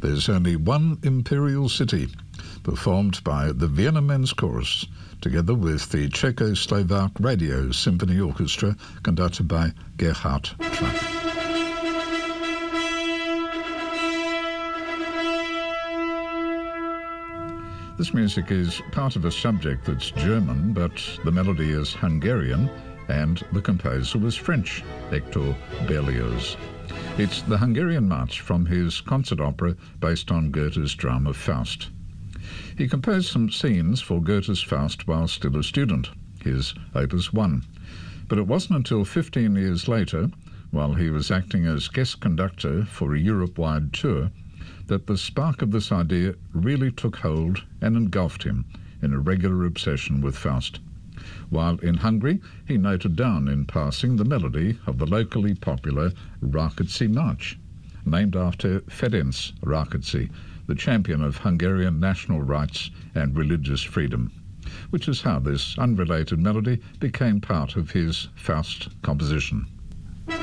There's Only One Imperial City, performed by the Vienna Men's Chorus, together with the Czechoslovak Radio Symphony Orchestra, conducted by Gerhard Trapp. This music is part of a subject that's German, but the melody is Hungarian, and the composer was French, Hector Berlioz. It's the Hungarian March from his concert opera based on Goethe's drama Faust. He composed some scenes for Goethe's Faust while still a student, his Opus 1. But it wasn't until 15 years later, while he was acting as guest conductor for a Europe-wide tour, that the spark of this idea really took hold and engulfed him in a regular obsession with Faust. While in Hungary, he noted down in passing the melody of the locally popular Rákóczi March, named after Ferenc Rákóczi, the champion of Hungarian national rights and religious freedom, which is how this unrelated melody became part of his Faust composition.